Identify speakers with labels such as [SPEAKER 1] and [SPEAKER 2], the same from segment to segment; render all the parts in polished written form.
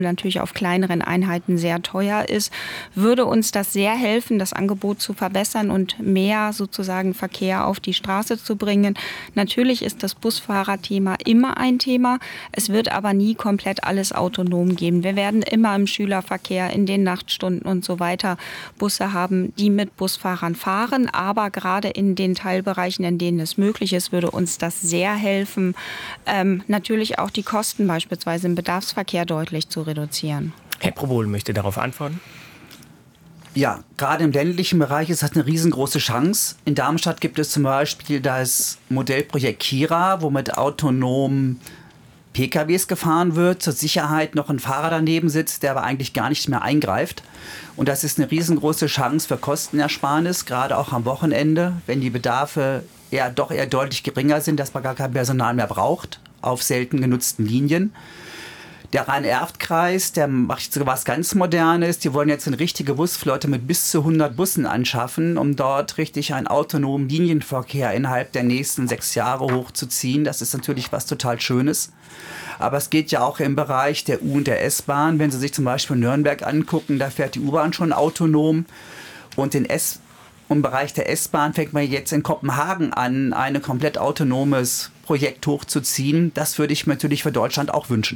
[SPEAKER 1] natürlich auf kleineren Einheiten sehr teuer ist, würde uns das sehr helfen, das Angebot zu verbessern und mehr sozusagen Verkehr auf die Straße zu bringen. Natürlich ist das Busfahrerthema immer ein Thema. Es wird aber nie komplett alles autonom geben. Wir werden immer im Schülerverkehr, in den Nachtstunden und so weiter Busse haben, die mit Busfahrern fahren. Aber gerade in den Teilbereichen, in denen es möglich ist, würde uns das sehr helfen, natürlich auch die Kosten beispielsweise im Bedarfsverkehr deutlich zu reduzieren.
[SPEAKER 2] Herr Probol möchte darauf antworten.
[SPEAKER 3] Ja, gerade im ländlichen Bereich ist das eine riesengroße Chance. In Darmstadt gibt es zum Beispiel das Modellprojekt Kira, wo mit autonomen PKWs gefahren wird, zur Sicherheit noch ein Fahrer daneben sitzt, der aber eigentlich gar nicht mehr eingreift. Und das ist eine riesengroße Chance für Kostenersparnis, gerade auch am Wochenende, wenn die Bedarfe eher deutlich geringer sind, dass man gar kein Personal mehr braucht auf selten genutzten Linien. Der Rhein-Erft-Kreis, der macht sogar was ganz Modernes. Die wollen jetzt eine richtige Busflotte mit bis zu 100 Bussen anschaffen, um dort richtig einen autonomen Linienverkehr innerhalb der nächsten 6 Jahre hochzuziehen. Das ist natürlich was total Schönes. Aber es geht ja auch im Bereich der U- und der S-Bahn. Wenn Sie sich zum Beispiel Nürnberg angucken, da fährt die U-Bahn schon autonom. Und im Bereich der S-Bahn fängt man jetzt in Kopenhagen an, ein komplett autonomes Projekt hochzuziehen. Das würde ich mir natürlich für Deutschland auch wünschen.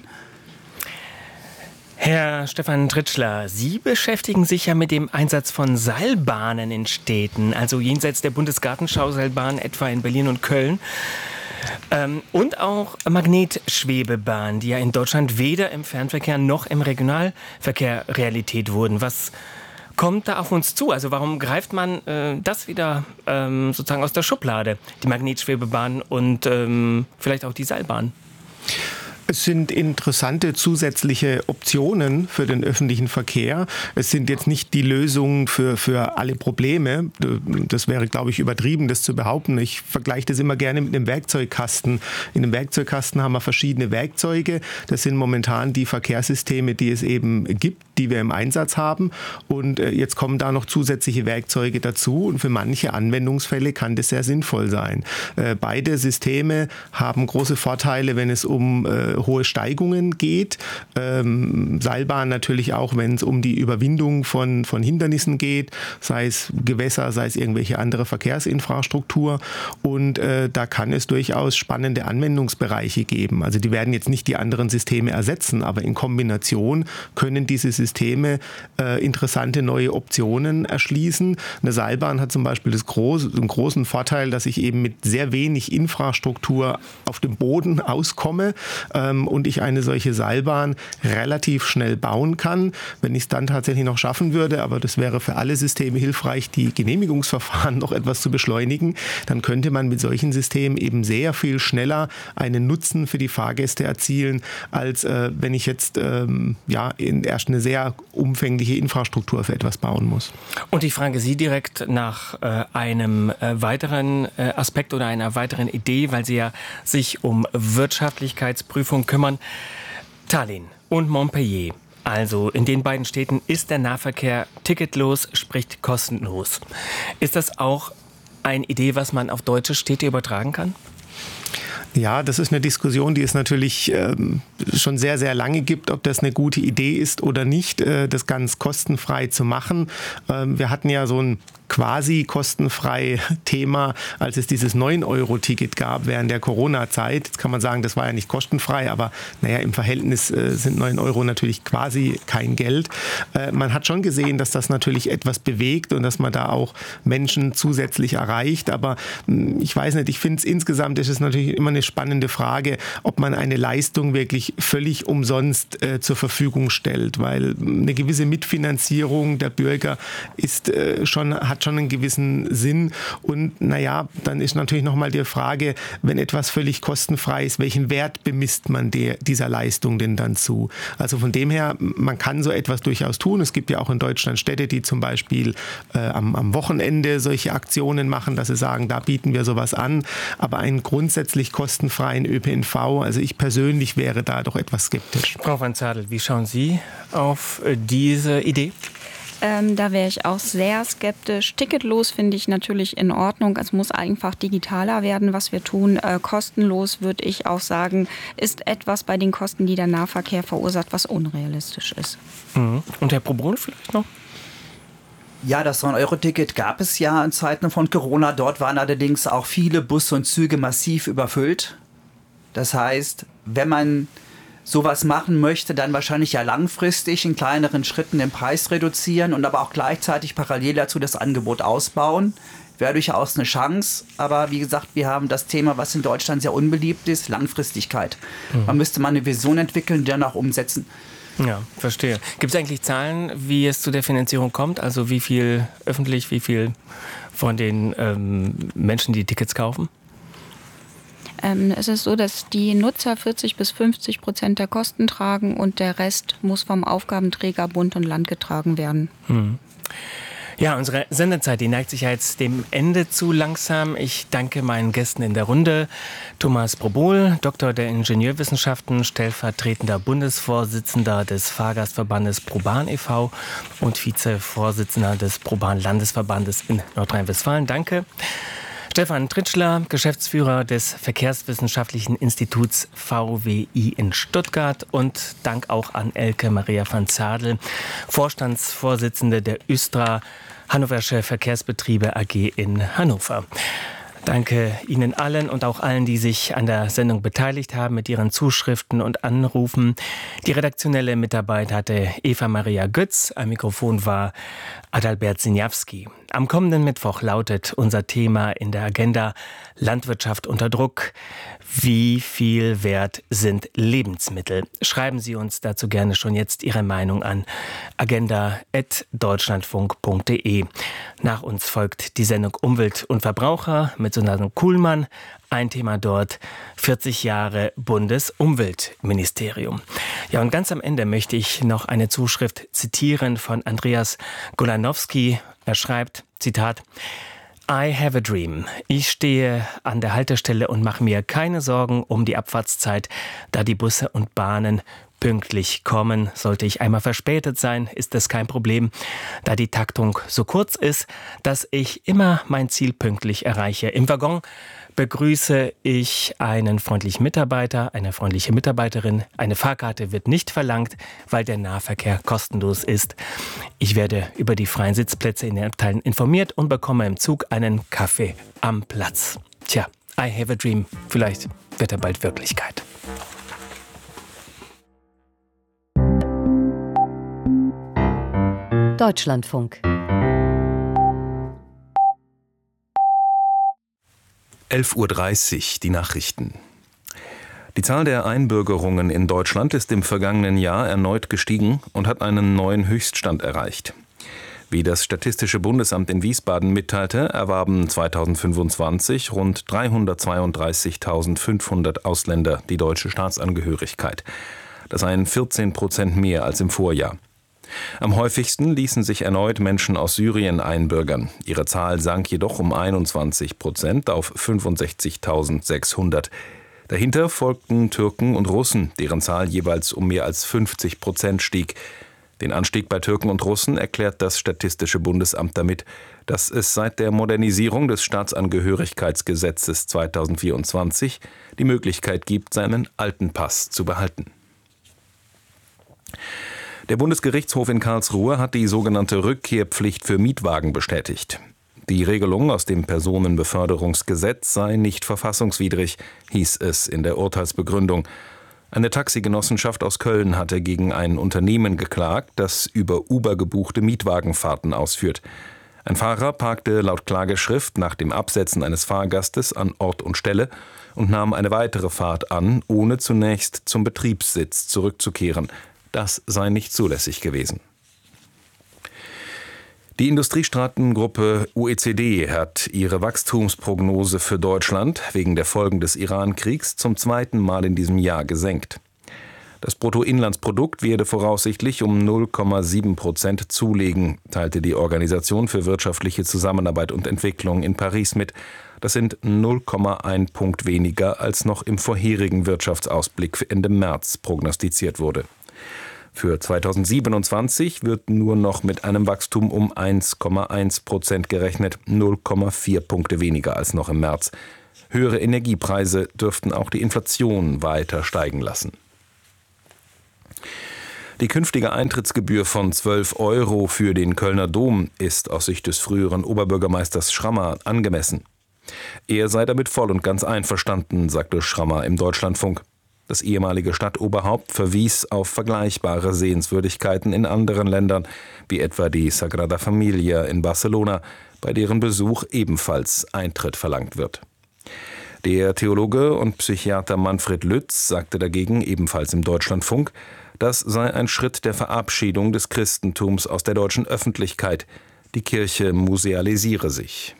[SPEAKER 2] Herr Stefan Tritschler, Sie beschäftigen sich ja mit dem Einsatz von Seilbahnen in Städten, also jenseits der Bundesgartenschauseilbahn, etwa in Berlin und Köln. Und auch Magnetschwebebahnen, die ja in Deutschland weder im Fernverkehr noch im Regionalverkehr Realität wurden. Was kommt da auf uns zu? Also warum greift man das wieder sozusagen aus der Schublade, die Magnetschwebebahn und vielleicht auch die Seilbahn?
[SPEAKER 4] Es sind interessante zusätzliche Optionen für den öffentlichen Verkehr. Es sind jetzt nicht die Lösungen für alle Probleme. Das wäre, glaube ich, übertrieben, das zu behaupten. Ich vergleiche das immer gerne mit einem Werkzeugkasten. In einem Werkzeugkasten haben wir verschiedene Werkzeuge. Das sind momentan die Verkehrssysteme, die es eben gibt, die wir im Einsatz haben. Und jetzt kommen da noch zusätzliche Werkzeuge dazu. Und für manche Anwendungsfälle kann das sehr sinnvoll sein. Beide Systeme haben große Vorteile, wenn es um hohe Steigungen geht. Seilbahn natürlich auch, wenn es um die Überwindung von Hindernissen geht, sei es Gewässer, sei es irgendwelche andere Verkehrsinfrastruktur. Und da kann es durchaus spannende Anwendungsbereiche geben. Also die werden jetzt nicht die anderen Systeme ersetzen, aber in Kombination können diese Systeme interessante neue Optionen erschließen. Eine Seilbahn hat zum Beispiel den großen Vorteil, dass ich eben mit sehr wenig Infrastruktur auf dem Boden auskomme und ich eine solche Seilbahn relativ schnell bauen kann. Wenn ich es dann tatsächlich noch schaffen würde, aber das wäre für alle Systeme hilfreich, die Genehmigungsverfahren noch etwas zu beschleunigen, dann könnte man mit solchen Systemen eben sehr viel schneller einen Nutzen für die Fahrgäste erzielen, als wenn ich jetzt erst eine sehr umfängliche Infrastruktur für etwas bauen muss.
[SPEAKER 2] Und ich frage Sie direkt nach einem weiteren Aspekt oder einer weiteren Idee, weil Sie ja sich um Wirtschaftlichkeitsprüfung kümmern. Tallinn und Montpellier. Also in den beiden Städten ist der Nahverkehr ticketlos, sprich kostenlos. Ist das auch eine Idee, was man auf deutsche Städte übertragen kann?
[SPEAKER 4] Ja, das ist eine Diskussion, die es natürlich schon sehr, sehr lange gibt, ob das eine gute Idee ist oder nicht, das ganz kostenfrei zu machen. Wir hatten ja so ein quasi kostenfrei Thema, als es dieses 9-Euro-Ticket gab während der Corona-Zeit. Jetzt kann man sagen, das war ja nicht kostenfrei, aber im Verhältnis sind 9 Euro natürlich quasi kein Geld. Man hat schon gesehen, dass das natürlich etwas bewegt und dass man da auch Menschen zusätzlich erreicht. Aber ich weiß nicht, ich finde es insgesamt ist es natürlich immer eine spannende Frage, ob man eine Leistung wirklich völlig umsonst zur Verfügung stellt, weil eine gewisse Mitfinanzierung der Bürger hat schon einen gewissen Sinn. Und dann ist natürlich nochmal die Frage, wenn etwas völlig kostenfrei ist, welchen Wert bemisst man dieser Leistung denn dann zu? Also von dem her, man kann so etwas durchaus tun. Es gibt ja auch in Deutschland Städte, die zum Beispiel am Wochenende solche Aktionen machen, dass sie sagen, da bieten wir sowas an. Aber einen grundsätzlich kostenfreien ÖPNV, also ich persönlich wäre da doch etwas skeptisch.
[SPEAKER 2] Frau van Zadel, wie schauen Sie auf diese Idee?
[SPEAKER 1] Da wäre ich auch sehr skeptisch. Ticketlos finde ich natürlich in Ordnung. Es muss einfach digitaler werden, was wir tun. Kostenlos würde ich auch sagen, ist etwas bei den Kosten, die der Nahverkehr verursacht, was unrealistisch ist.
[SPEAKER 2] Und Herr Probrol vielleicht noch?
[SPEAKER 3] Ja, das 9-Euro-Ticket gab es ja in Zeiten von Corona. Dort waren allerdings auch viele Busse und Züge massiv überfüllt. Das heißt, wenn man sowas machen möchte, dann wahrscheinlich ja langfristig in kleineren Schritten den Preis reduzieren und aber auch gleichzeitig parallel dazu das Angebot ausbauen. Wäre durchaus eine Chance. Aber wie gesagt, wir haben das Thema, was in Deutschland sehr unbeliebt ist, Langfristigkeit. Man müsste mal eine Vision entwickeln, die dann auch umsetzen.
[SPEAKER 2] Ja, verstehe. Gibt es eigentlich Zahlen, wie es zu der Finanzierung kommt? Also wie viel öffentlich, wie viel von den Menschen, die Tickets kaufen?
[SPEAKER 1] Es ist so, dass die Nutzer 40-50% der Kosten tragen und der Rest muss vom Aufgabenträger Bund und Land getragen werden.
[SPEAKER 2] Ja, unsere Sendezeit, die neigt sich ja jetzt dem Ende zu langsam. Ich danke meinen Gästen in der Runde. Thomas Probrol, Doktor der Ingenieurwissenschaften, stellvertretender Bundesvorsitzender des Fahrgastverbandes ProBahn e.V. und Vizevorsitzender des ProBahn-Landesverbandes in Nordrhein-Westfalen. Danke. Stefan Tritschler, Geschäftsführer des Verkehrswissenschaftlichen Instituts VWI in Stuttgart und Dank auch an Elke Maria van Zadel, Vorstandsvorsitzende der ÜSTRA, Hannoversche Verkehrsbetriebe AG in Hannover. Danke Ihnen allen und auch allen, die sich an der Sendung beteiligt haben mit ihren Zuschriften und Anrufen. Die redaktionelle Mitarbeit hatte Eva Maria Götz, am Mikrofon war Adalbert Sinjawski. Am kommenden Mittwoch lautet unser Thema in der Agenda Landwirtschaft unter Druck. Wie viel wert sind Lebensmittel? Schreiben Sie uns dazu gerne schon jetzt Ihre Meinung an agenda@deutschlandfunk.de. Nach uns folgt die Sendung Umwelt und Verbraucher mit Susanne Kuhlmann. Ein Thema dort, 40 Jahre Bundesumweltministerium. Ja, und ganz am Ende möchte ich noch eine Zuschrift zitieren von Andreas Golanowski. Er schreibt, Zitat, I have a dream. Ich stehe an der Haltestelle und mache mir keine Sorgen um die Abfahrtszeit, da die Busse und Bahnen pünktlich kommen. Sollte ich einmal verspätet sein, ist das kein Problem, da die Taktung so kurz ist, dass ich immer mein Ziel pünktlich erreiche. Im Waggon begrüße ich einen freundlichen Mitarbeiter, eine freundliche Mitarbeiterin. Eine Fahrkarte wird nicht verlangt, weil der Nahverkehr kostenlos ist. Ich werde über die freien Sitzplätze in den Abteilen informiert und bekomme im Zug einen Kaffee am Platz. Tja, I have a dream. Vielleicht wird er bald Wirklichkeit.
[SPEAKER 5] Deutschlandfunk.
[SPEAKER 6] 11:30 Uhr, die Nachrichten. Die Zahl der Einbürgerungen in Deutschland ist im vergangenen Jahr erneut gestiegen und hat einen neuen Höchststand erreicht. Wie das Statistische Bundesamt in Wiesbaden mitteilte, erwarben 2025 rund 332.500 Ausländer die deutsche Staatsangehörigkeit. Das seien 14% mehr als im Vorjahr. Am häufigsten ließen sich erneut Menschen aus Syrien einbürgern. Ihre Zahl sank jedoch um 21% auf 65.600. Dahinter folgten Türken und Russen, deren Zahl jeweils um mehr als 50% stieg. Den Anstieg bei Türken und Russen erklärt das Statistische Bundesamt damit, dass es seit der Modernisierung des Staatsangehörigkeitsgesetzes 2024 die Möglichkeit gibt, seinen alten Pass zu behalten. Der Bundesgerichtshof in Karlsruhe hat die sogenannte Rückkehrpflicht für Mietwagen bestätigt. Die Regelung aus dem Personenbeförderungsgesetz sei nicht verfassungswidrig, hieß es in der Urteilsbegründung. Eine Taxigenossenschaft aus Köln hatte gegen ein Unternehmen geklagt, das über Uber gebuchte Mietwagenfahrten ausführt. Ein Fahrer parkte laut Klageschrift nach dem Absetzen eines Fahrgastes an Ort und Stelle und nahm eine weitere Fahrt an, ohne zunächst zum Betriebssitz zurückzukehren. Das sei nicht zulässig gewesen. Die Industriestaatengruppe OECD hat ihre Wachstumsprognose für Deutschland wegen der Folgen des Iran-Kriegs zum zweiten Mal in diesem Jahr gesenkt. Das Bruttoinlandsprodukt werde voraussichtlich um 0,7% zulegen, teilte die Organisation für wirtschaftliche Zusammenarbeit und Entwicklung in Paris mit. Das sind 0,1 Punkt weniger, als noch im vorherigen Wirtschaftsausblick Ende März prognostiziert wurde. Für 2027 wird nur noch mit einem Wachstum um 1,1% gerechnet, 0,4 Punkte weniger als noch im März. Höhere Energiepreise dürften auch die Inflation weiter steigen lassen. Die künftige Eintrittsgebühr von 12 € für den Kölner Dom ist aus Sicht des früheren Oberbürgermeisters Schrammer angemessen. Er sei damit voll und ganz einverstanden, sagte Schrammer im Deutschlandfunk. Das ehemalige Stadtoberhaupt verwies auf vergleichbare Sehenswürdigkeiten in anderen Ländern, wie etwa die Sagrada Familia in Barcelona, bei deren Besuch ebenfalls Eintritt verlangt wird. Der Theologe und Psychiater Manfred Lütz sagte dagegen ebenfalls im Deutschlandfunk, das sei ein Schritt der Verabschiedung des Christentums aus der deutschen Öffentlichkeit. Die Kirche musealisiere sich.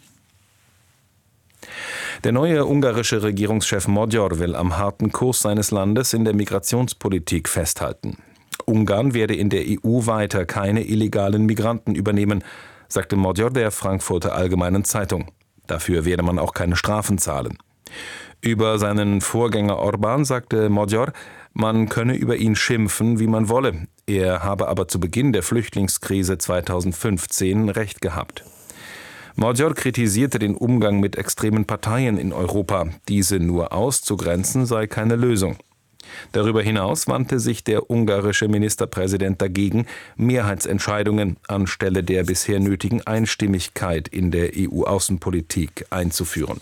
[SPEAKER 6] Der neue ungarische Regierungschef Magyar will am harten Kurs seines Landes in der Migrationspolitik festhalten. Ungarn werde in der EU weiter keine illegalen Migranten übernehmen, sagte Magyar der Frankfurter Allgemeinen Zeitung. Dafür werde man auch keine Strafen zahlen. Über seinen Vorgänger Orbán sagte Magyar, man könne über ihn schimpfen, wie man wolle. Er habe aber zu Beginn der Flüchtlingskrise 2015 recht gehabt. Magyar kritisierte den Umgang mit extremen Parteien in Europa. Diese nur auszugrenzen sei keine Lösung. Darüber hinaus wandte sich der ungarische Ministerpräsident dagegen, Mehrheitsentscheidungen anstelle der bisher nötigen Einstimmigkeit in der EU-Außenpolitik einzuführen.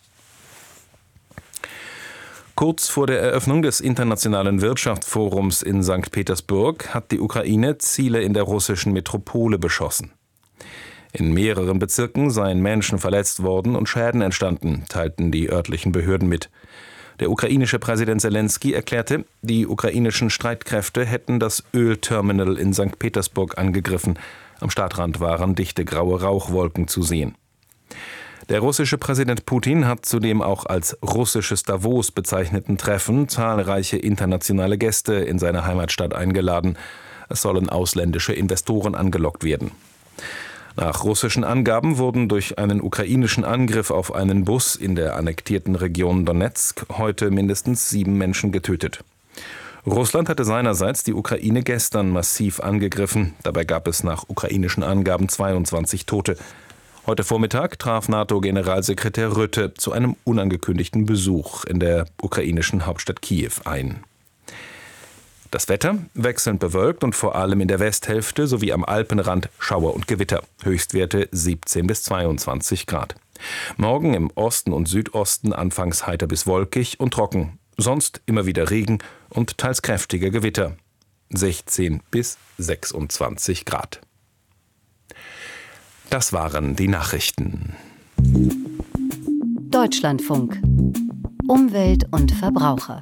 [SPEAKER 6] Kurz vor der Eröffnung des Internationalen Wirtschaftsforums in St. Petersburg hat die Ukraine Ziele in der russischen Metropole beschossen. In mehreren Bezirken seien Menschen verletzt worden und Schäden entstanden, teilten die örtlichen Behörden mit. Der ukrainische Präsident Selenskyj erklärte, die ukrainischen Streitkräfte hätten das Ölterminal in St. Petersburg angegriffen. Am Stadtrand waren dichte graue Rauchwolken zu sehen. Der russische Präsident Putin hat zu dem auch als russisches Davos bezeichneten Treffen zahlreiche internationale Gäste in seine Heimatstadt eingeladen. Es sollen ausländische Investoren angelockt werden. Nach russischen Angaben wurden durch einen ukrainischen Angriff auf einen Bus in der annektierten Region Donezk heute mindestens 7 Menschen getötet. Russland hatte seinerseits die Ukraine gestern massiv angegriffen. Dabei gab es nach ukrainischen Angaben 22 Tote. Heute Vormittag traf NATO-Generalsekretär Rutte zu einem unangekündigten Besuch in der ukrainischen Hauptstadt Kiew ein. Das Wetter wechselnd bewölkt und vor allem in der Westhälfte sowie am Alpenrand Schauer und Gewitter. Höchstwerte 17 bis 22 Grad. Morgen im Osten und Südosten anfangs heiter bis wolkig und trocken. Sonst immer wieder Regen und teils kräftige Gewitter. 16 bis 26 Grad. Das waren die Nachrichten.
[SPEAKER 5] Deutschlandfunk. Umwelt und Verbraucher.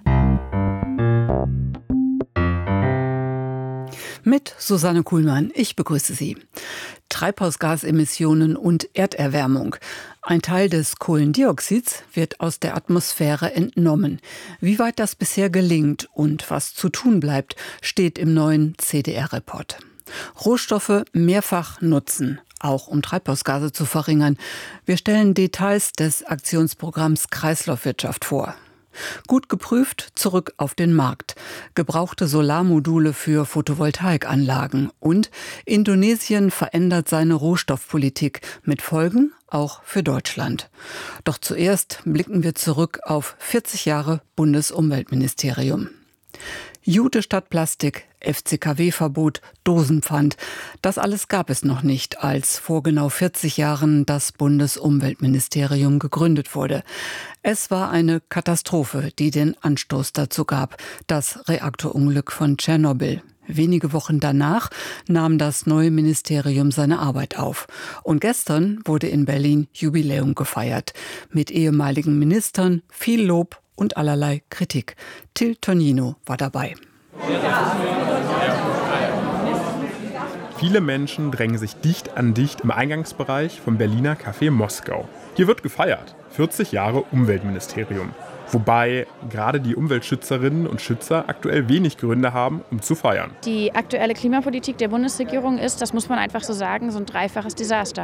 [SPEAKER 7] Mit Susanne Kuhlmann. Ich begrüße Sie. Treibhausgasemissionen und Erderwärmung. Ein Teil des Kohlendioxids wird aus der Atmosphäre entnommen. Wie weit das bisher gelingt und was zu tun bleibt, steht im neuen CDR-Report. Rohstoffe mehrfach nutzen, auch um Treibhausgase zu verringern. Wir stellen Details des Aktionsprogramms Kreislaufwirtschaft vor. Gut geprüft, zurück auf den Markt. Gebrauchte Solarmodule für Photovoltaikanlagen. Und Indonesien verändert seine Rohstoffpolitik mit Folgen auch für Deutschland. Doch zuerst blicken wir zurück auf 40 Jahre Bundesumweltministerium. Jute statt Plastik, FCKW-Verbot, Dosenpfand. Das alles gab es noch nicht, als vor genau 40 Jahren das Bundesumweltministerium gegründet wurde. Es war eine Katastrophe, die den Anstoß dazu gab, das Reaktorunglück von Tschernobyl. Wenige Wochen danach nahm das neue Ministerium seine Arbeit auf. Und gestern wurde in Berlin Jubiläum gefeiert. Mit ehemaligen Ministern, viel Lob und allerlei Kritik. Till Tonino war dabei.
[SPEAKER 8] Viele Menschen drängen sich dicht an dicht im Eingangsbereich vom Berliner Café Moskau. Hier wird gefeiert. 40 Jahre Umweltministerium. Wobei gerade die Umweltschützerinnen und Schützer aktuell wenig Gründe haben, um zu feiern.
[SPEAKER 9] Die aktuelle Klimapolitik der Bundesregierung ist, das muss man einfach so sagen, so ein dreifaches Desaster.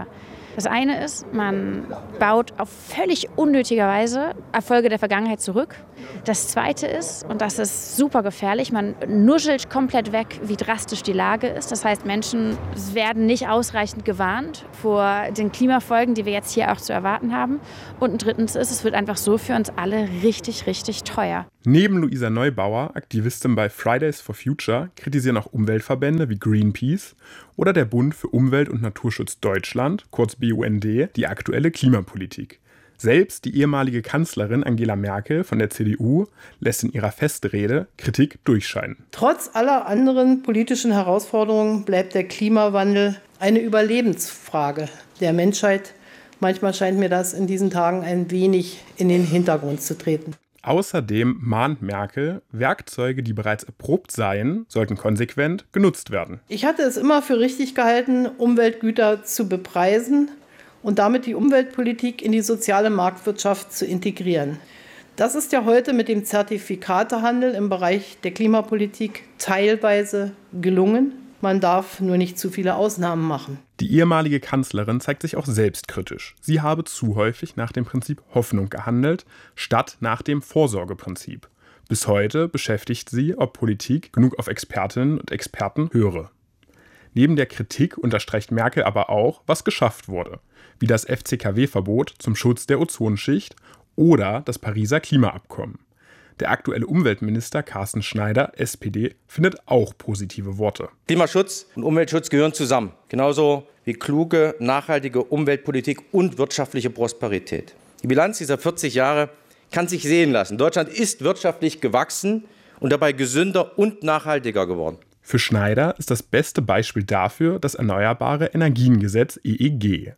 [SPEAKER 9] Das eine ist, man baut auf völlig unnötige Weise Erfolge der Vergangenheit zurück. Das zweite ist, und das ist super gefährlich, man nuschelt komplett weg, wie drastisch die Lage ist. Das heißt, Menschen werden nicht ausreichend gewarnt vor den Klimafolgen, die wir jetzt hier auch zu erwarten haben. Und drittens ist, es wird einfach so für uns alle richtig, richtig teuer.
[SPEAKER 8] Neben Luisa Neubauer, Aktivistin bei Fridays for Future, kritisieren auch Umweltverbände wie Greenpeace oder der Bund für Umwelt und Naturschutz Deutschland, kurz BUND, die aktuelle Klimapolitik. Selbst die ehemalige Kanzlerin Angela Merkel von der CDU lässt in ihrer Festrede Kritik durchscheinen.
[SPEAKER 10] Trotz aller anderen politischen Herausforderungen bleibt der Klimawandel eine Überlebensfrage der Menschheit. Manchmal scheint mir das in diesen Tagen ein wenig in den Hintergrund zu treten.
[SPEAKER 8] Außerdem mahnt Merkel, Werkzeuge, die bereits erprobt seien, sollten konsequent genutzt werden.
[SPEAKER 10] Ich hatte es immer für richtig gehalten, Umweltgüter zu bepreisen und damit die Umweltpolitik in die soziale Marktwirtschaft zu integrieren. Das ist ja heute mit dem Zertifikatehandel im Bereich der Klimapolitik teilweise gelungen. Man darf nur nicht zu viele Ausnahmen machen.
[SPEAKER 8] Die ehemalige Kanzlerin zeigt sich auch selbstkritisch. Sie habe zu häufig nach dem Prinzip Hoffnung gehandelt, statt nach dem Vorsorgeprinzip. Bis heute beschäftigt sie, ob Politik genug auf Expertinnen und Experten höre. Neben der Kritik unterstreicht Merkel aber auch, was geschafft wurde, wie das FCKW-Verbot zum Schutz der Ozonschicht oder das Pariser Klimaabkommen. Der aktuelle Umweltminister Carsten Schneider, SPD, findet auch positive Worte.
[SPEAKER 11] Klimaschutz und Umweltschutz gehören zusammen. Genauso wie kluge, nachhaltige Umweltpolitik und wirtschaftliche Prosperität. Die Bilanz dieser 40 Jahre kann sich sehen lassen. Deutschland ist wirtschaftlich gewachsen und dabei gesünder und nachhaltiger geworden.
[SPEAKER 8] Für Schneider ist das beste Beispiel dafür das Erneuerbare Energiengesetz EEG.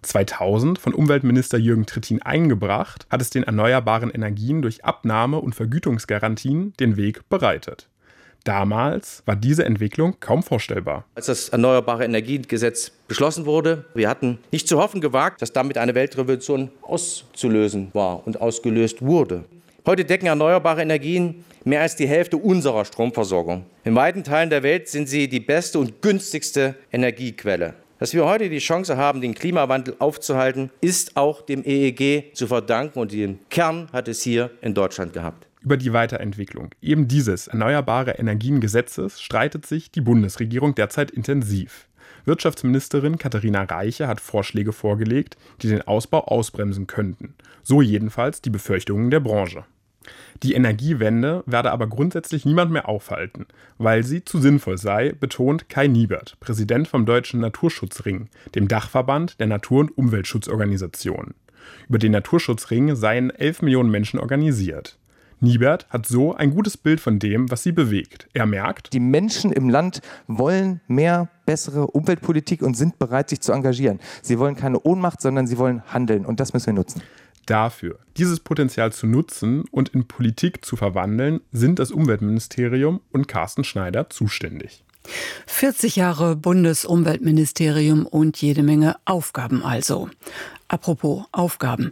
[SPEAKER 8] 2000 von Umweltminister Jürgen Trittin eingebracht, hat es den erneuerbaren Energien durch Abnahme- und Vergütungsgarantien den Weg bereitet. Damals war diese Entwicklung kaum vorstellbar.
[SPEAKER 11] Als das Erneuerbare Energiengesetz beschlossen wurde, wir hatten nicht zu hoffen gewagt, dass damit eine Weltrevolution auszulösen war und ausgelöst wurde. Heute decken erneuerbare Energien mehr als die Hälfte unserer Stromversorgung. In weiten Teilen der Welt sind sie die beste und günstigste Energiequelle. Dass wir heute die Chance haben, den Klimawandel aufzuhalten, ist auch dem EEG zu verdanken und den Kern hat es hier in Deutschland gehabt.
[SPEAKER 8] Über die Weiterentwicklung eben dieses Erneuerbare Energiengesetzes streitet sich die Bundesregierung derzeit intensiv. Wirtschaftsministerin Katharina Reiche hat Vorschläge vorgelegt, die den Ausbau ausbremsen könnten. So jedenfalls die Befürchtungen der Branche. Die Energiewende werde aber grundsätzlich niemand mehr aufhalten, weil sie zu sinnvoll sei, betont Kai Niebert, Präsident vom Deutschen Naturschutzring, dem Dachverband der Natur- und Umweltschutzorganisationen. Über den Naturschutzring seien 11 Millionen Menschen organisiert. Niebert hat so ein gutes Bild von dem, was sie bewegt. Er merkt,
[SPEAKER 12] die Menschen im Land wollen mehr, bessere Umweltpolitik und sind bereit, sich zu engagieren. Sie wollen keine Ohnmacht, sondern sie wollen handeln und das müssen wir nutzen.
[SPEAKER 8] Dafür, dieses Potenzial zu nutzen und in Politik zu verwandeln, sind das Umweltministerium und Carsten Schneider zuständig.
[SPEAKER 7] 40 Jahre Bundesumweltministerium und jede Menge Aufgaben also. Apropos Aufgaben.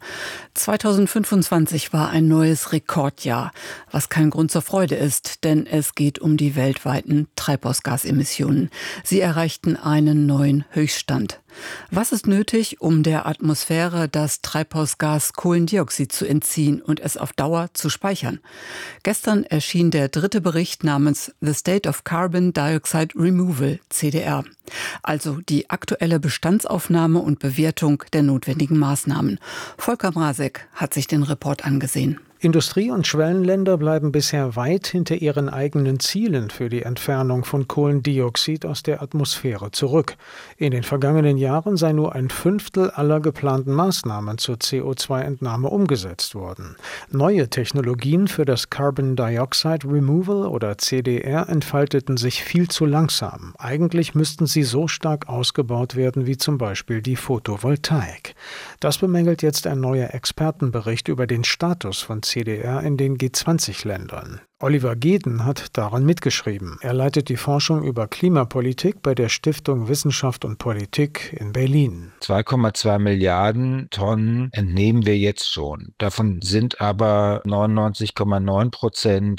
[SPEAKER 7] 2025 war ein neues Rekordjahr, was kein Grund zur Freude ist, denn es geht um die weltweiten Treibhausgasemissionen. Sie erreichten einen neuen Höchststand. Was ist nötig, um der Atmosphäre das Treibhausgas Kohlendioxid zu entziehen und es auf Dauer zu speichern? Gestern erschien der 3. Bericht namens The State of Carbon Dioxide Removal, CDR. Also die aktuelle Bestandsaufnahme und Bewertung der notwendigen Maßnahmen. Volker Mrazek hat sich den Report angesehen.
[SPEAKER 13] Industrie- und Schwellenländer bleiben bisher weit hinter ihren eigenen Zielen für die Entfernung von Kohlendioxid aus der Atmosphäre zurück. In den vergangenen Jahren sei nur ein Fünftel aller geplanten Maßnahmen zur CO2-Entnahme umgesetzt worden. Neue Technologien für das Carbon Dioxide Removal oder CDR entfalteten sich viel zu langsam. Eigentlich müssten sie so stark ausgebaut werden wie zum Beispiel die Photovoltaik. Das bemängelt jetzt ein neuer Expertenbericht über den Status von CDR in den G20-Ländern. Oliver Geden hat daran mitgeschrieben. Er leitet die Forschung über Klimapolitik bei der Stiftung Wissenschaft und Politik in Berlin.
[SPEAKER 14] 2,2 Milliarden Tonnen entnehmen wir jetzt schon. Davon sind aber 99,9%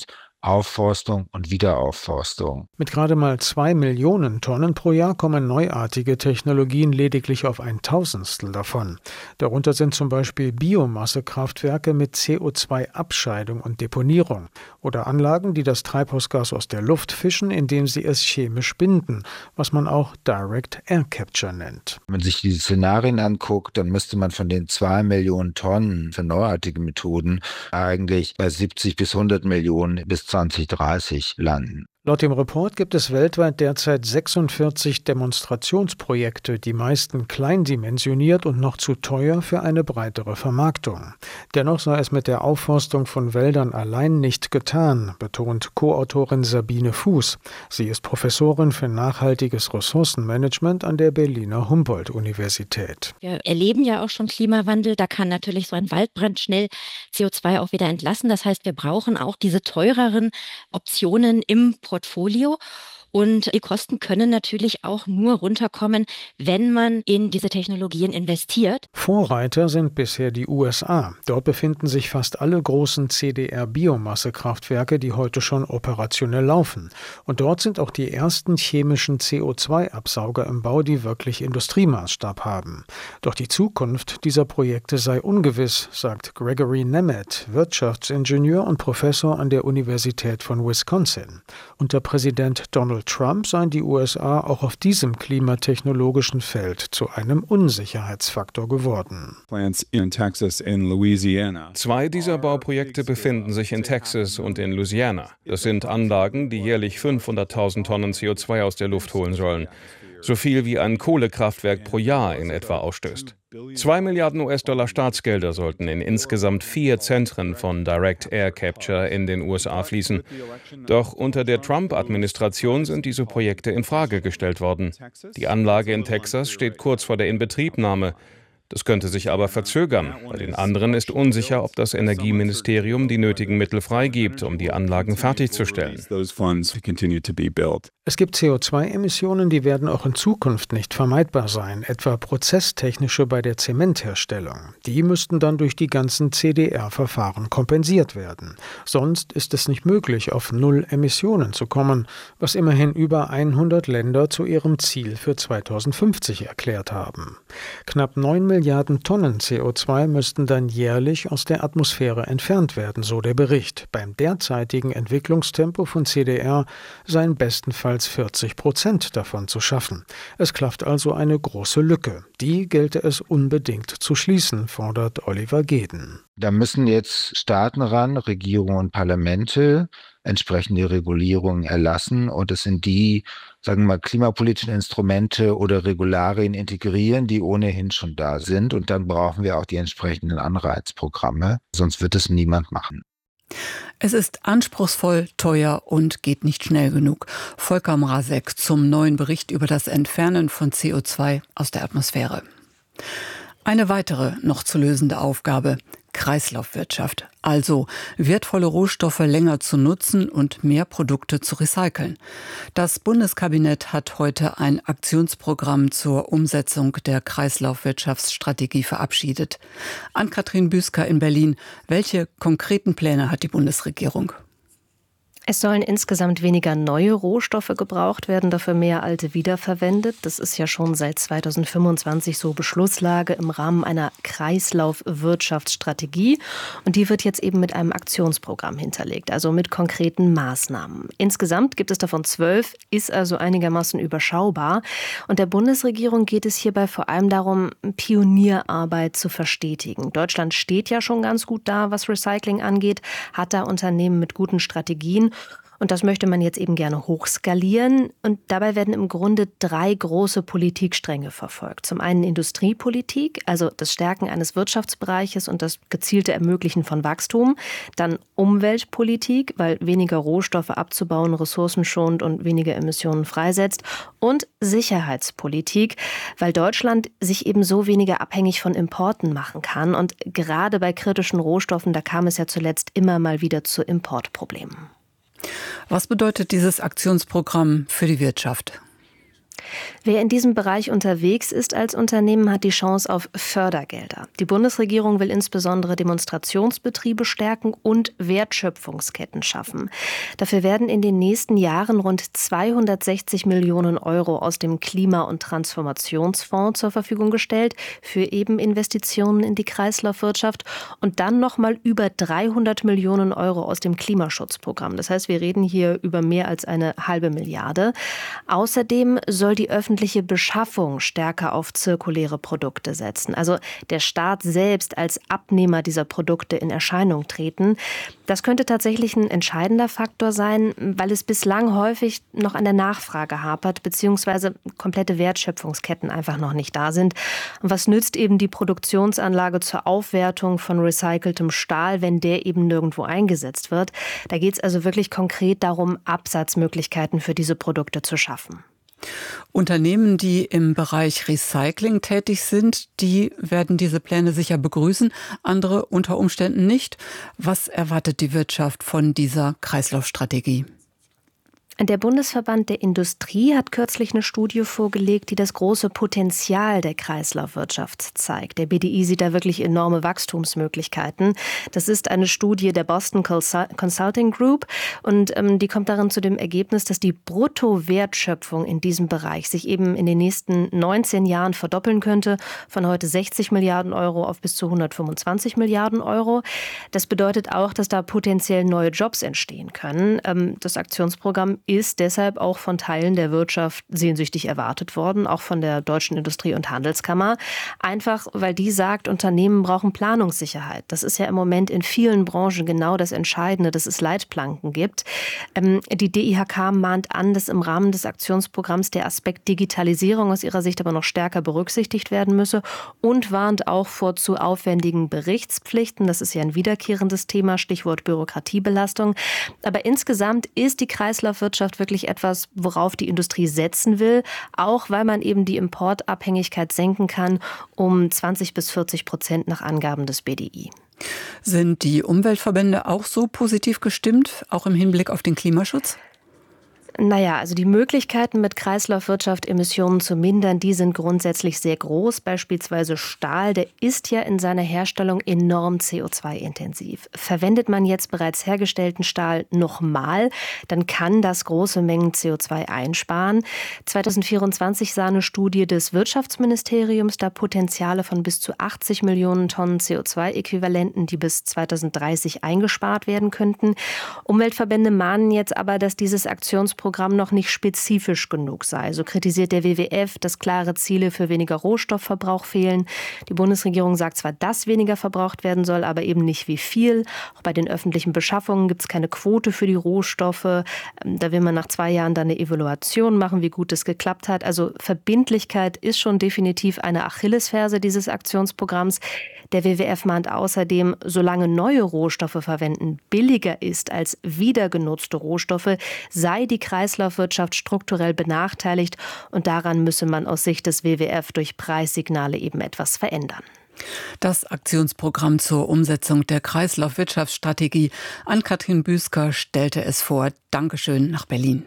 [SPEAKER 14] Aufforstung und Wiederaufforstung.
[SPEAKER 13] Mit gerade mal 2 Millionen Tonnen pro Jahr kommen neuartige Technologien lediglich auf 1/1000 davon. Darunter sind zum Beispiel Biomassekraftwerke mit CO2-Abscheidung und Deponierung oder Anlagen, die das Treibhausgas aus der Luft fischen, indem sie es chemisch binden, was man auch Direct Air Capture nennt.
[SPEAKER 14] Wenn man sich diese Szenarien anguckt, dann müsste man von den 2 Millionen Tonnen für neuartige Methoden eigentlich bei 70 bis 100 Millionen bis 2030 landen.
[SPEAKER 13] Laut dem Report gibt es weltweit derzeit 46 Demonstrationsprojekte, die meisten kleindimensioniert und noch zu teuer für eine breitere Vermarktung. Dennoch sei es mit der Aufforstung von Wäldern allein nicht getan, betont Co-Autorin Sabine Fuß. Sie ist Professorin für nachhaltiges Ressourcenmanagement an der Berliner Humboldt-Universität.
[SPEAKER 15] Wir erleben ja auch schon Klimawandel, da kann natürlich so ein Waldbrand schnell CO2 auch wieder entlassen. Das heißt, wir brauchen auch diese teureren Optionen im Portfolio. Und die Kosten können natürlich auch nur runterkommen, wenn man in diese Technologien investiert.
[SPEAKER 13] Vorreiter sind bisher die USA. Dort befinden sich fast alle großen CDR-Biomassekraftwerke, die heute schon operationell laufen. Und dort sind auch die ersten chemischen CO2-Absauger im Bau, die wirklich Industriemaßstab haben. Doch die Zukunft dieser Projekte sei ungewiss, sagt Gregory Nemeth, Wirtschaftsingenieur und Professor an der Universität von Wisconsin. Unter Präsident Donald Trump seien die USA auch auf diesem klimatechnologischen Feld zu einem Unsicherheitsfaktor geworden.
[SPEAKER 16] 2 dieser Bauprojekte befinden sich in Texas und in Louisiana. Das sind Anlagen, die jährlich 500.000 Tonnen CO2 aus der Luft holen sollen. So viel wie ein Kohlekraftwerk pro Jahr in etwa ausstößt. 2 Milliarden US-Dollar Staatsgelder sollten in insgesamt 4 Zentren von Direct Air Capture in den USA fließen. Doch unter der Trump-Administration sind diese Projekte in Frage gestellt worden. Die Anlage in Texas steht kurz vor der Inbetriebnahme. Das könnte sich aber verzögern. Bei den anderen ist unsicher, ob das Energieministerium die nötigen Mittel freigibt, um die Anlagen fertigzustellen.
[SPEAKER 13] Es gibt CO2-Emissionen, die werden auch in Zukunft nicht vermeidbar sein, etwa prozesstechnische bei der Zementherstellung. Die müssten dann durch die ganzen CDR-Verfahren kompensiert werden. Sonst ist es nicht möglich, auf 0 Emissionen zu kommen, was immerhin über 100 Länder zu ihrem Ziel für 2050 erklärt haben. Knapp 9 Milliarden Tonnen CO2 müssten dann jährlich aus der Atmosphäre entfernt werden, so der Bericht. Beim derzeitigen Entwicklungstempo von CDR seien bestenfalls 40% davon zu schaffen. Es klafft also eine große Lücke. Die gelte es unbedingt zu schließen, fordert Oliver Geden.
[SPEAKER 14] Da müssen jetzt Staaten ran, Regierungen und Parlamente entsprechende Regulierungen erlassen und es sind die, sagen wir mal, klimapolitischen Instrumente oder Regularien integrieren, die ohnehin schon da sind. Und dann brauchen wir auch die entsprechenden Anreizprogramme, sonst wird es niemand machen.
[SPEAKER 7] Es ist anspruchsvoll, teuer und geht nicht schnell genug. Volker Mrazek zum neuen Bericht über das Entfernen von CO2 aus der Atmosphäre. Eine weitere noch zu lösende Aufgabe: Kreislaufwirtschaft, also wertvolle Rohstoffe länger zu nutzen und mehr Produkte zu recyceln. Das Bundeskabinett hat heute ein Aktionsprogramm zur Umsetzung der Kreislaufwirtschaftsstrategie verabschiedet. Ann-Kathrin Büsker in Berlin, welche konkreten Pläne hat die Bundesregierung?
[SPEAKER 17] Es sollen insgesamt weniger neue Rohstoffe gebraucht werden, dafür mehr alte wiederverwendet. Das ist ja schon seit 2025 so Beschlusslage im Rahmen einer Kreislaufwirtschaftsstrategie. Und die wird jetzt eben mit einem Aktionsprogramm hinterlegt, also mit konkreten Maßnahmen. Insgesamt gibt es davon 12, ist also einigermaßen überschaubar. Und der Bundesregierung geht es hierbei vor allem darum, Pionierarbeit zu verstetigen. Deutschland steht ja schon ganz gut da, was Recycling angeht, hat da Unternehmen mit guten Strategien. Und das möchte man jetzt eben gerne hochskalieren. Und dabei werden im Grunde 3 große Politikstränge verfolgt. Zum einen Industriepolitik, also das Stärken eines Wirtschaftsbereiches und das gezielte Ermöglichen von Wachstum. Dann Umweltpolitik, weil weniger Rohstoffe abzubauen ressourcenschonend und weniger Emissionen freisetzt. Und Sicherheitspolitik, weil Deutschland sich eben so weniger abhängig von Importen machen kann. Und gerade bei kritischen Rohstoffen, da kam es ja zuletzt immer mal wieder zu Importproblemen.
[SPEAKER 7] Was bedeutet dieses Aktionsprogramm für die Wirtschaft?
[SPEAKER 17] Wer in diesem Bereich unterwegs ist als Unternehmen, hat die Chance auf Fördergelder. Die Bundesregierung will insbesondere Demonstrationsbetriebe stärken und Wertschöpfungsketten schaffen. Dafür werden in den nächsten Jahren rund 260 Millionen Euro aus dem Klima- und Transformationsfonds zur Verfügung gestellt für eben Investitionen in die Kreislaufwirtschaft und dann nochmal über 300 Millionen Euro aus dem Klimaschutzprogramm. Das heißt, wir reden hier über mehr als eine halbe Milliarde. Außerdem soll die öffentliche Beschaffung stärker auf zirkuläre Produkte setzen. Also der Staat selbst als Abnehmer dieser Produkte in Erscheinung treten. Das könnte tatsächlich ein entscheidender Faktor sein, weil es bislang häufig noch an der Nachfrage hapert, beziehungsweise komplette Wertschöpfungsketten einfach noch nicht da sind. Und was nützt eben die Produktionsanlage zur Aufwertung von recyceltem Stahl, wenn der eben nirgendwo eingesetzt wird? Da geht es also wirklich konkret darum, Absatzmöglichkeiten für diese Produkte zu schaffen.
[SPEAKER 7] Unternehmen, die im Bereich Recycling tätig sind, die werden diese Pläne sicher begrüßen, andere unter Umständen nicht. Was erwartet die Wirtschaft von dieser Kreislaufstrategie?
[SPEAKER 17] Der Bundesverband der Industrie hat kürzlich eine Studie vorgelegt, die das große Potenzial der Kreislaufwirtschaft zeigt. Der BDI sieht da wirklich enorme Wachstumsmöglichkeiten. Das ist eine Studie der Boston Consulting Group und die kommt darin zu dem Ergebnis, dass die Bruttowertschöpfung in diesem Bereich sich eben in den nächsten 19 Jahren verdoppeln könnte, von heute 60 Milliarden Euro auf bis zu 125 Milliarden Euro. Das bedeutet auch, dass da potenziell neue Jobs entstehen können. Das Aktionsprogramm ist deshalb auch von Teilen der Wirtschaft sehnsüchtig erwartet worden, auch von der Deutschen Industrie- und Handelskammer. Einfach, weil die sagt, Unternehmen brauchen Planungssicherheit. Das ist ja im Moment in vielen Branchen genau das Entscheidende, dass es Leitplanken gibt. Die DIHK mahnt an, dass im Rahmen des Aktionsprogramms der Aspekt Digitalisierung aus ihrer Sicht aber noch stärker berücksichtigt werden müsse und warnt auch vor zu aufwendigen Berichtspflichten. Das ist ja ein wiederkehrendes Thema, Stichwort Bürokratiebelastung. Aber insgesamt ist die Kreislaufwirtschaft wirklich etwas, worauf die Industrie setzen will, auch weil man eben die Importabhängigkeit senken kann um 20-40% nach Angaben des BDI.
[SPEAKER 7] Sind die Umweltverbände auch so positiv gestimmt, auch im Hinblick auf den Klimaschutz?
[SPEAKER 17] Naja, also die Möglichkeiten, mit Kreislaufwirtschaft Emissionen zu mindern, die sind grundsätzlich sehr groß. Beispielsweise Stahl, der ist ja in seiner Herstellung enorm CO2-intensiv. Verwendet man jetzt bereits hergestellten Stahl nochmal, dann kann das große Mengen CO2 einsparen. 2024 sah eine Studie des Wirtschaftsministeriums da Potenziale von bis zu 80 Millionen Tonnen CO2-Äquivalenten, die bis 2030 eingespart werden könnten. Umweltverbände mahnen jetzt aber, dass dieses Aktionsprogramm noch nicht spezifisch genug sei. So kritisiert der WWF, dass klare Ziele für weniger Rohstoffverbrauch fehlen. Die Bundesregierung sagt zwar, dass weniger verbraucht werden soll, aber eben nicht wie viel. Auch bei den öffentlichen Beschaffungen gibt es keine Quote für die Rohstoffe. Da will man nach 2 Jahren dann eine Evaluation machen, wie gut es geklappt hat. Also Verbindlichkeit ist schon definitiv eine Achillesferse dieses Aktionsprogramms. Der WWF mahnt außerdem, solange neue Rohstoffe verwenden billiger ist als wiedergenutzte Rohstoffe, sei die Kreislaufwirtschaft strukturell benachteiligt und daran müsse man aus Sicht des WWF durch Preissignale eben etwas verändern.
[SPEAKER 7] Das Aktionsprogramm zur Umsetzung der Kreislaufwirtschaftsstrategie. Ann-Kathrin Büsker stellte es vor. Dankeschön nach Berlin.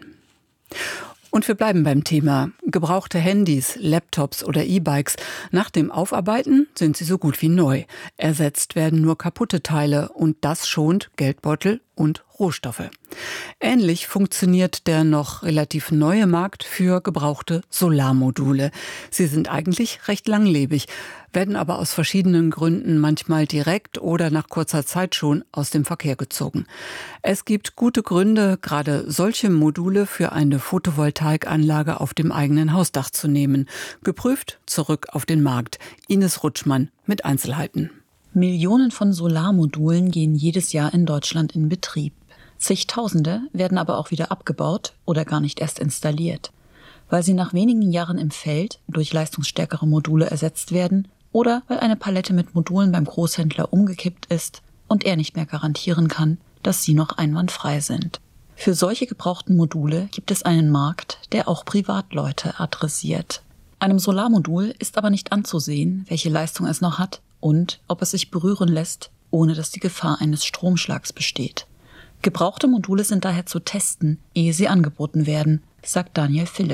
[SPEAKER 7] Und wir bleiben beim Thema. Gebrauchte Handys, Laptops oder E-Bikes. Nach dem Aufarbeiten sind sie so gut wie neu. Ersetzt werden nur kaputte Teile und das schont Geldbeutel und Rohstoffe. Ähnlich funktioniert der noch relativ neue Markt für gebrauchte Solarmodule. Sie sind eigentlich recht langlebig, werden aber aus verschiedenen Gründen manchmal direkt oder nach kurzer Zeit schon aus dem Verkehr gezogen. Es gibt gute Gründe, gerade solche Module für eine Photovoltaikanlage auf dem eigenen Hausdach zu nehmen. Geprüft, zurück auf den Markt. Ines Rutschmann mit Einzelheiten.
[SPEAKER 18] Millionen von Solarmodulen gehen jedes Jahr in Deutschland in Betrieb. Zigtausende werden aber auch wieder abgebaut oder gar nicht erst installiert, weil sie nach wenigen Jahren im Feld durch leistungsstärkere Module ersetzt werden oder weil eine Palette mit Modulen beim Großhändler umgekippt ist und er nicht mehr garantieren kann, dass sie noch einwandfrei sind. Für solche gebrauchten Module gibt es einen Markt, der auch Privatleute adressiert. Einem Solarmodul ist aber nicht anzusehen, welche Leistung es noch hat und ob es sich berühren lässt, ohne dass die Gefahr eines Stromschlags besteht. Gebrauchte Module sind daher zu testen, ehe sie angeboten werden, sagt Daniel Philipp.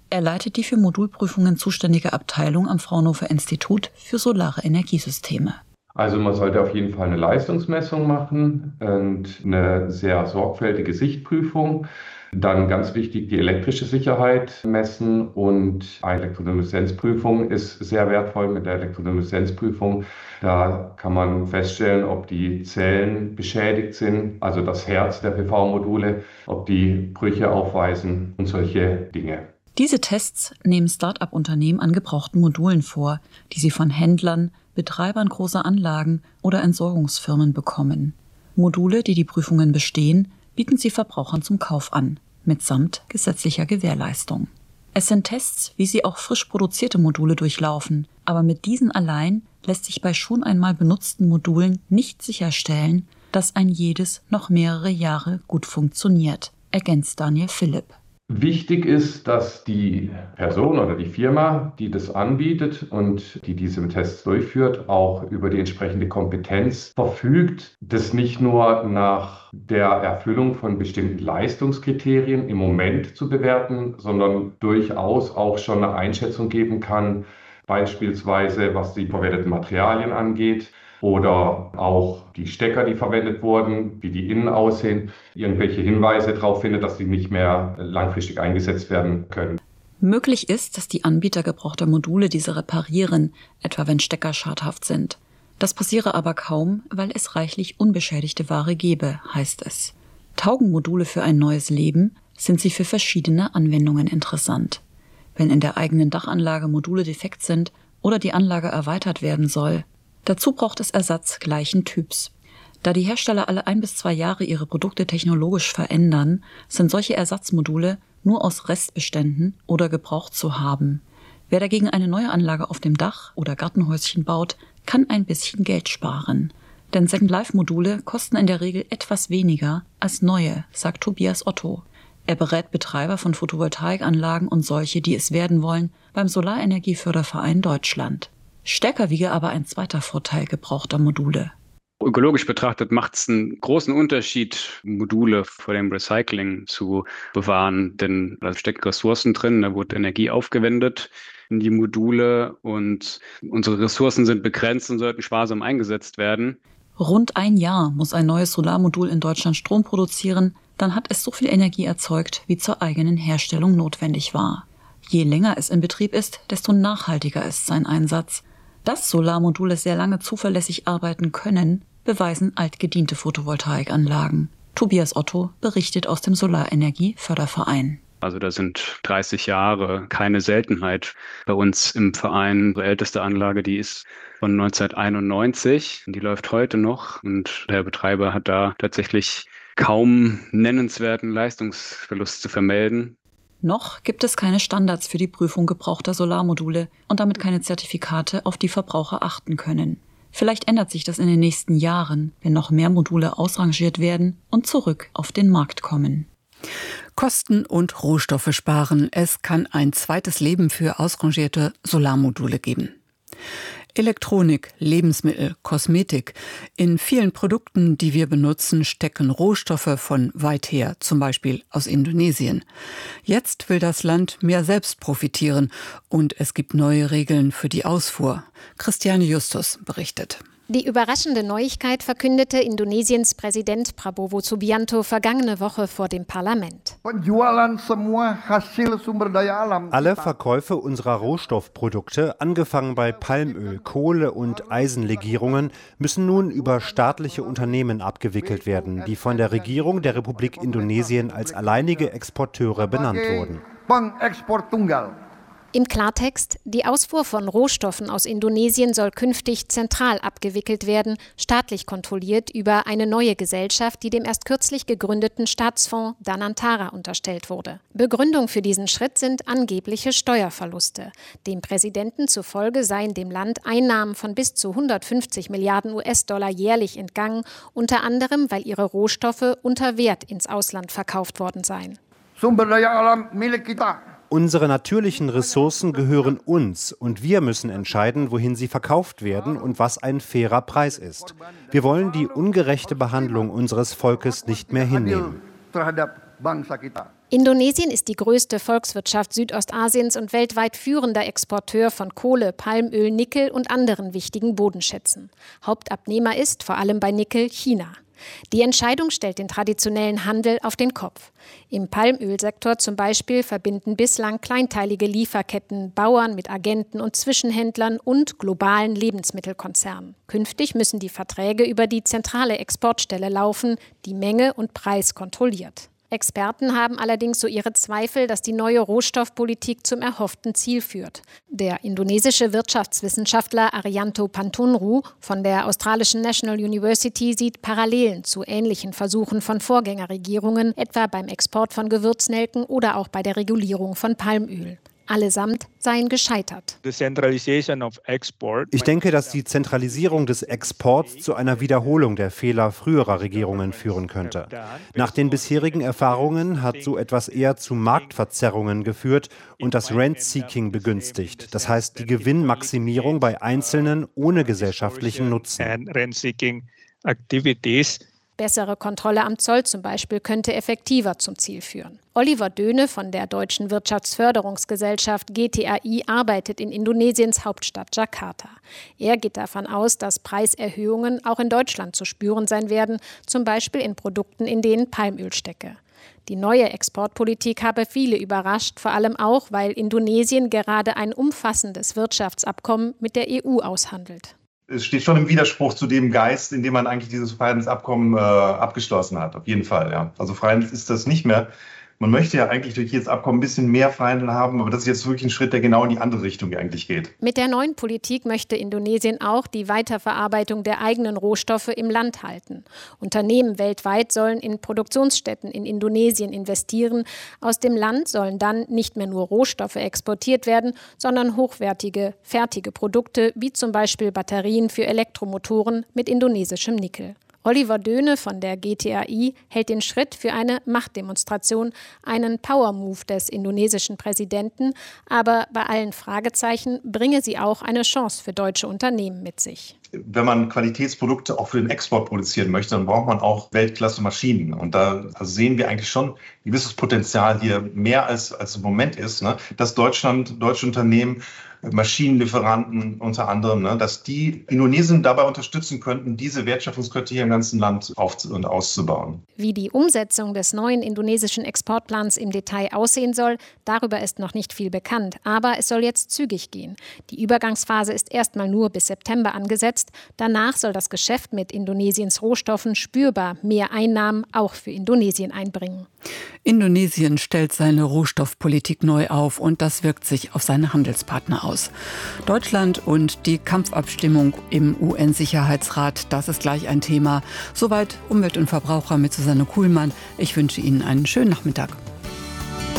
[SPEAKER 18] Er leitet die für Modulprüfungen zuständige Abteilung am Fraunhofer Institut für solare Energiesysteme.
[SPEAKER 19] Also man sollte auf jeden Fall eine Leistungsmessung machen und eine sehr sorgfältige Sichtprüfung. Dann ganz wichtig die elektrische Sicherheit messen und eine Elektrodynamisenzprüfung ist sehr wertvoll. Mit der Elektrodynamisenzprüfung, da kann man feststellen, ob die Zellen beschädigt sind, also das Herz der PV-Module, ob die Brüche aufweisen und solche Dinge.
[SPEAKER 18] Diese Tests nehmen Start-up-Unternehmen an gebrauchten Modulen vor, die sie von Händlern, Betreibern großer Anlagen oder Entsorgungsfirmen bekommen. Module, die die Prüfungen bestehen, bieten sie Verbrauchern zum Kauf an, mitsamt gesetzlicher Gewährleistung. Es sind Tests, wie sie auch frisch produzierte Module durchlaufen, aber mit diesen allein lässt sich bei schon einmal benutzten Modulen nicht sicherstellen, dass ein jedes noch mehrere Jahre gut funktioniert, ergänzt Daniel Philipp.
[SPEAKER 19] Wichtig ist, dass die Person oder die Firma, die das anbietet und die diese Tests durchführt, auch über die entsprechende Kompetenz verfügt, das nicht nur nach der Erfüllung von bestimmten Leistungskriterien im Moment zu bewerten, sondern durchaus auch schon eine Einschätzung geben kann, beispielsweise was die verwendeten Materialien angeht, oder auch die Stecker, die verwendet wurden, wie die innen aussehen, irgendwelche Hinweise darauf findet, dass sie nicht mehr langfristig eingesetzt werden können.
[SPEAKER 18] Möglich ist, dass die Anbieter gebrauchter Module diese reparieren, etwa wenn Stecker schadhaft sind. Das passiere aber kaum, weil es reichlich unbeschädigte Ware gebe, heißt es. Taugen Module für ein neues Leben, sind sie für verschiedene Anwendungen interessant. Wenn in der eigenen Dachanlage Module defekt sind oder die Anlage erweitert werden soll. Dazu braucht es Ersatz gleichen Typs. Da die Hersteller alle 1 bis 2 Jahre ihre Produkte technologisch verändern, sind solche Ersatzmodule nur aus Restbeständen oder gebraucht zu haben. Wer dagegen eine neue Anlage auf dem Dach oder Gartenhäuschen baut, kann ein bisschen Geld sparen. Denn Second-Life-Module kosten in der Regel etwas weniger als neue, sagt Tobias Otto. Er berät Betreiber von Photovoltaikanlagen und solche, die es werden wollen, beim Solarenergieförderverein Deutschland. Stärker wiege aber ein zweiter Vorteil gebrauchter Module.
[SPEAKER 20] Ökologisch betrachtet macht es einen großen Unterschied, Module vor dem Recycling zu bewahren, denn da stecken Ressourcen drin, da wird Energie aufgewendet in die Module und unsere Ressourcen sind begrenzt und sollten sparsam eingesetzt werden.
[SPEAKER 18] Rund 1 Jahr muss ein neues Solarmodul in Deutschland Strom produzieren, dann hat es so viel Energie erzeugt, wie zur eigenen Herstellung notwendig war. Je länger es in Betrieb ist, desto nachhaltiger ist sein Einsatz. Dass Solarmodule sehr lange zuverlässig arbeiten können, beweisen altgediente Photovoltaikanlagen. Tobias Otto berichtet aus dem Solarenergieförderverein.
[SPEAKER 20] Also da sind 30 Jahre keine Seltenheit bei uns im Verein. Die älteste Anlage, die ist von 1991. Die läuft heute noch und der Betreiber hat da tatsächlich kaum nennenswerten Leistungsverlust zu vermelden.
[SPEAKER 18] Noch gibt es keine Standards für die Prüfung gebrauchter Solarmodule und damit keine Zertifikate, auf die Verbraucher achten können. Vielleicht ändert sich das in den nächsten Jahren, wenn noch mehr Module ausrangiert werden und zurück auf den Markt kommen.
[SPEAKER 7] Kosten und Rohstoffe sparen. Es kann ein zweites Leben für ausrangierte Solarmodule geben. Elektronik, Lebensmittel, Kosmetik. In vielen Produkten, die wir benutzen, stecken Rohstoffe von weit her, zum Beispiel aus Indonesien. Jetzt will das Land mehr selbst profitieren und es gibt neue Regeln für die Ausfuhr. Christiane Justus berichtet.
[SPEAKER 21] Die überraschende Neuigkeit verkündete Indonesiens Präsident Prabowo Subianto vergangene Woche vor dem Parlament.
[SPEAKER 22] Alle Verkäufe unserer Rohstoffprodukte, angefangen bei Palmöl, Kohle und Eisenlegierungen, müssen nun über staatliche Unternehmen abgewickelt werden, die von der Regierung der Republik Indonesien als alleinige Exporteure benannt wurden.
[SPEAKER 21] Im Klartext, die Ausfuhr von Rohstoffen aus Indonesien soll künftig zentral abgewickelt werden, staatlich kontrolliert über eine neue Gesellschaft, die dem erst kürzlich gegründeten Staatsfonds Danantara unterstellt wurde. Begründung für diesen Schritt sind angebliche Steuerverluste. Dem Präsidenten zufolge seien dem Land Einnahmen von bis zu 150 Milliarden US-Dollar jährlich entgangen, unter anderem, weil ihre Rohstoffe unter Wert ins Ausland verkauft worden seien.
[SPEAKER 22] Unsere natürlichen Ressourcen gehören uns und wir müssen entscheiden, wohin sie verkauft werden und was ein fairer Preis ist. Wir wollen die ungerechte Behandlung unseres Volkes nicht mehr hinnehmen.
[SPEAKER 21] Indonesien ist die größte Volkswirtschaft Südostasiens und weltweit führender Exporteur von Kohle, Palmöl, Nickel und anderen wichtigen Bodenschätzen. Hauptabnehmer ist, vor allem bei Nickel, China. Die Entscheidung stellt den traditionellen Handel auf den Kopf. Im Palmölsektor zum Beispiel verbinden bislang kleinteilige Lieferketten Bauern mit Agenten und Zwischenhändlern und globalen Lebensmittelkonzernen. Künftig müssen die Verträge über die zentrale Exportstelle laufen, die Menge und Preis kontrolliert. Experten haben allerdings so ihre Zweifel, dass die neue Rohstoffpolitik zum erhofften Ziel führt. Der indonesische Wirtschaftswissenschaftler Arianto Pantunru von der australischen National University sieht Parallelen zu ähnlichen Versuchen von Vorgängerregierungen, etwa beim Export von Gewürznelken oder auch bei der Regulierung von Palmöl. Allesamt seien gescheitert.
[SPEAKER 22] Ich denke, dass die Zentralisierung des Exports zu einer Wiederholung der Fehler früherer Regierungen führen könnte. Nach den bisherigen Erfahrungen hat so etwas eher zu Marktverzerrungen geführt und das Rent-Seeking begünstigt. Das heißt die Gewinnmaximierung bei Einzelnen ohne gesellschaftlichen Nutzen.
[SPEAKER 21] Bessere Kontrolle am Zoll zum Beispiel könnte effektiver zum Ziel führen. Oliver Döhne von der Deutschen Wirtschaftsförderungsgesellschaft GTAI arbeitet in Indonesiens Hauptstadt Jakarta. Er geht davon aus, dass Preiserhöhungen auch in Deutschland zu spüren sein werden, zum Beispiel in Produkten, in denen Palmöl stecke. Die neue Exportpolitik habe viele überrascht, vor allem auch, weil Indonesien gerade ein umfassendes Wirtschaftsabkommen mit der EU aushandelt.
[SPEAKER 3] Es steht schon im Widerspruch zu dem Geist, in dem man eigentlich dieses Freihandelsabkommen abgeschlossen hat. Auf jeden Fall, ja. Also Freihandel ist das nicht mehr. Man möchte ja eigentlich durch jedes Abkommen ein bisschen mehr Freihandel haben, aber das ist jetzt wirklich ein Schritt, der genau in die andere Richtung eigentlich geht.
[SPEAKER 21] Mit der neuen Politik möchte Indonesien auch die Weiterverarbeitung der eigenen Rohstoffe im Land halten. Unternehmen weltweit sollen in Produktionsstätten in Indonesien investieren. Aus dem Land sollen dann nicht mehr nur Rohstoffe exportiert werden, sondern hochwertige, fertige Produkte, wie zum Beispiel Batterien für Elektromotoren mit indonesischem Nickel. Oliver Döhne von der GTAI hält den Schritt für eine Machtdemonstration, einen Power-Move des indonesischen Präsidenten, aber bei allen Fragezeichen bringe sie auch eine Chance für deutsche Unternehmen mit sich.
[SPEAKER 3] Wenn man Qualitätsprodukte auch für den Export produzieren möchte, dann braucht man auch Weltklasse-Maschinen. Und da sehen wir eigentlich schon ein gewisses Potenzial hier, mehr als im Moment ist, ne? Dass deutsche Unternehmen, Maschinenlieferanten unter anderem, ne, dass die Indonesien dabei unterstützen könnten, diese Wertschöpfungskette hier im ganzen Land und auszubauen.
[SPEAKER 21] Wie die Umsetzung des neuen indonesischen Exportplans im Detail aussehen soll, darüber ist noch nicht viel bekannt. Aber es soll jetzt zügig gehen. Die Übergangsphase ist erstmal nur bis September angesetzt. Danach soll das Geschäft mit Indonesiens Rohstoffen spürbar mehr Einnahmen auch für Indonesien einbringen.
[SPEAKER 7] Indonesien stellt seine Rohstoffpolitik neu auf und das wirkt sich auf seine Handelspartner aus. Deutschland und die Kampfabstimmung im UN-Sicherheitsrat, das ist gleich ein Thema. Soweit Umwelt und Verbraucher mit Susanne Kuhlmann. Ich wünsche Ihnen einen schönen Nachmittag.